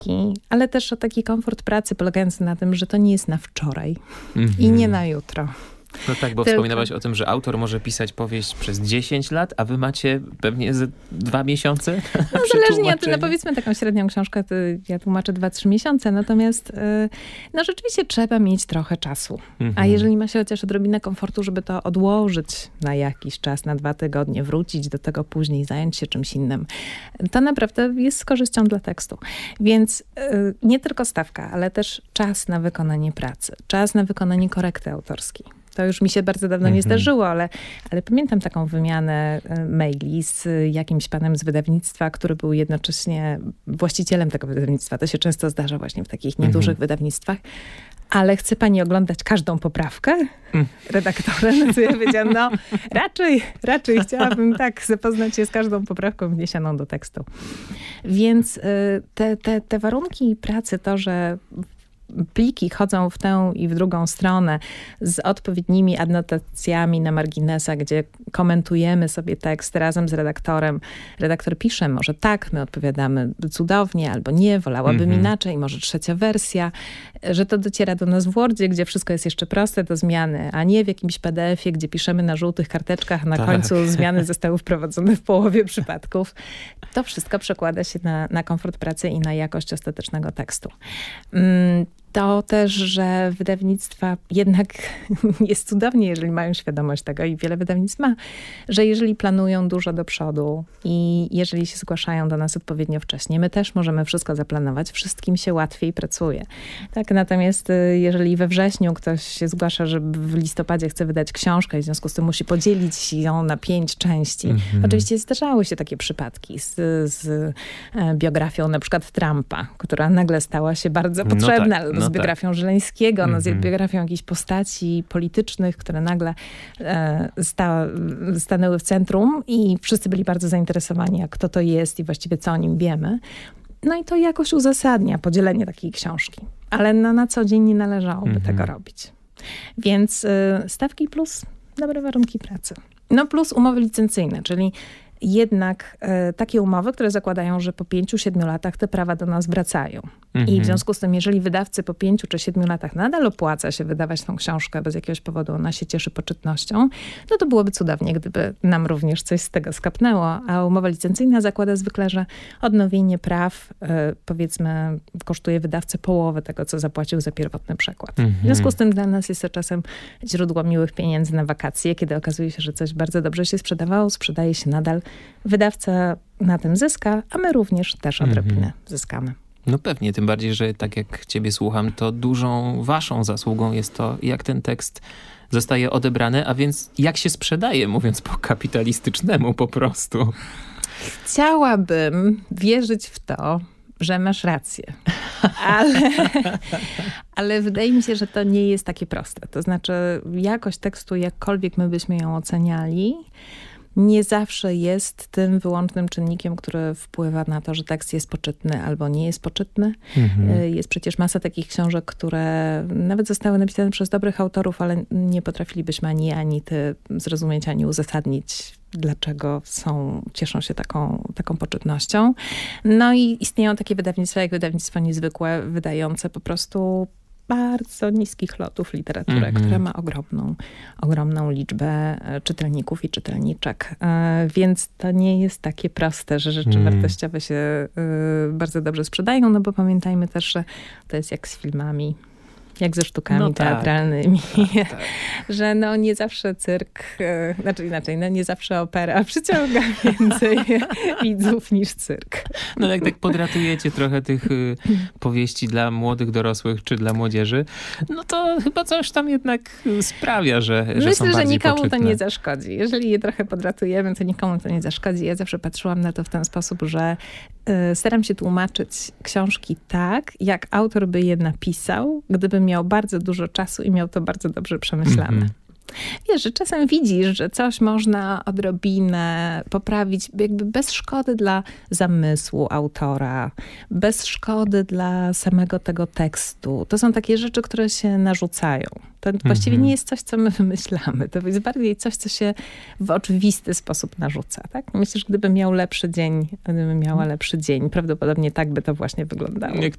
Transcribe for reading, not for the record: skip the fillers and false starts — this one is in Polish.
ale też o taki komfort pracy polegający na tym, że to nie jest na wczoraj i nie na jutro. No tak, bo wspominałaś o tym, że autor może pisać powieść przez 10 lat, a wy macie pewnie 2 miesiące? No zależnie od, powiedzmy taką średnią książkę, to ja tłumaczę 2-3 miesiące, natomiast no rzeczywiście trzeba mieć trochę czasu. A jeżeli ma się chociaż odrobinę komfortu, żeby to odłożyć na jakiś czas, na 2 tygodnie, wrócić do tego później, zająć się czymś innym, to naprawdę jest z korzyścią dla tekstu. Więc nie tylko stawka, ale też czas na wykonanie pracy, czas na wykonanie korekty autorskiej. To już mi się bardzo dawno nie zdarzyło, ale pamiętam taką wymianę maili z jakimś panem z wydawnictwa, który był jednocześnie właścicielem tego wydawnictwa. To się często zdarza właśnie w takich niedużych wydawnictwach. Ale chce pani oglądać każdą poprawkę redaktora? No to ja powiedziałam, no raczej chciałabym tak zapoznać się z każdą poprawką wniesioną do tekstu. Więc te warunki pracy, to, że pliki chodzą w tę i w drugą stronę z odpowiednimi adnotacjami na marginesach, gdzie komentujemy sobie tekst razem z redaktorem. Redaktor pisze, może tak, my odpowiadamy cudownie, albo nie, wolałabym inaczej, może trzecia wersja, że to dociera do nas w Wordzie, gdzie wszystko jest jeszcze proste do zmiany, a nie w jakimś PDF-ie, gdzie piszemy na żółtych karteczkach, a na końcu zmiany zostały wprowadzone w połowie przypadków. To wszystko przekłada się na komfort pracy i na jakość ostatecznego tekstu. To też, że wydawnictwa jednak jest cudownie, jeżeli mają świadomość tego i wiele wydawnictw ma, że jeżeli planują dużo do przodu i jeżeli się zgłaszają do nas odpowiednio wcześnie, my też możemy wszystko zaplanować, wszystkim się łatwiej pracuje. Tak, natomiast jeżeli we wrześniu ktoś się zgłasza, że w listopadzie chce wydać książkę i w związku z tym musi podzielić ją na 5 części. Oczywiście zdarzały się takie przypadki z biografią na przykład Trumpa, która nagle stała się bardzo potrzebna, z biografią Żeleńskiego, z biografią jakichś postaci politycznych, które nagle stanęły w centrum i wszyscy byli bardzo zainteresowani, kto to jest i właściwie co o nim wiemy. No i to jakoś uzasadnia podzielenie takiej książki. Ale na co dzień nie należałoby tego robić. Więc stawki plus dobre warunki pracy. No plus umowy licencyjne, czyli jednak takie umowy, które zakładają, że po 5-7 latach te prawa do nas wracają. I w związku z tym, jeżeli wydawcy po 5 czy 7 latach nadal opłaca się wydawać tą książkę, bez jakiegoś powodu ona się cieszy poczytnością, no to byłoby cudownie, gdyby nam również coś z tego skapnęło. A umowa licencyjna zakłada zwykle, że odnowienie praw, powiedzmy, kosztuje wydawcę połowę tego, co zapłacił za pierwotny przekład. W związku z tym dla nas jest to czasem źródło miłych pieniędzy na wakacje, kiedy okazuje się, że coś bardzo dobrze się sprzedawało, sprzedaje się nadal. Wydawca na tym zyska, a my również też odrobinę zyskamy. No pewnie, tym bardziej, że tak jak ciebie słucham, to dużą waszą zasługą jest to, jak ten tekst zostaje odebrany, a więc jak się sprzedaje, mówiąc po kapitalistycznemu po prostu. Chciałabym wierzyć w to, że masz rację. Ale wydaje mi się, że to nie jest takie proste. To znaczy jakość tekstu, jakkolwiek my byśmy ją oceniali, nie zawsze jest tym wyłącznym czynnikiem, który wpływa na to, że tekst jest poczytny albo nie jest poczytny. Jest przecież masa takich książek, które nawet zostały napisane przez dobrych autorów, ale nie potrafilibyśmy ani ty zrozumieć, ani uzasadnić, dlaczego cieszą się taką poczytnością. No i istnieją takie wydawnictwa, jak wydawnictwo Niezwykłe, wydające po prostu bardzo niskich lotów literaturę, która ma ogromną liczbę czytelników i czytelniczek. Więc to nie jest takie proste, że rzeczy wartościowe się bardzo dobrze sprzedają, no bo pamiętajmy też, że to jest jak z filmami, jak ze sztukami teatralnymi. Tak. Że nie zawsze cyrk, inaczej, nie zawsze opera przyciąga więcej widzów niż cyrk. No jak tak podratujecie trochę tych powieści dla młodych dorosłych czy dla młodzieży, no to chyba coś tam jednak sprawia, że są bardziej poczytne. Myślę, że nikomu to nie zaszkodzi. Jeżeli je trochę podratujemy, to nikomu to nie zaszkodzi. Ja zawsze patrzyłam na to w ten sposób, że staram się tłumaczyć książki tak, jak autor by je napisał, gdyby miał bardzo dużo czasu i miał to bardzo dobrze przemyślane. Wiesz, że czasem widzisz, że coś można odrobinę poprawić jakby bez szkody dla zamysłu autora, bez szkody dla samego tego tekstu. To są takie rzeczy, które się narzucają. To właściwie nie jest coś, co my wymyślamy. To jest bardziej coś, co się w oczywisty sposób narzuca. Tak? Myślisz, gdybym miała lepszy dzień, prawdopodobnie tak by to właśnie wyglądało.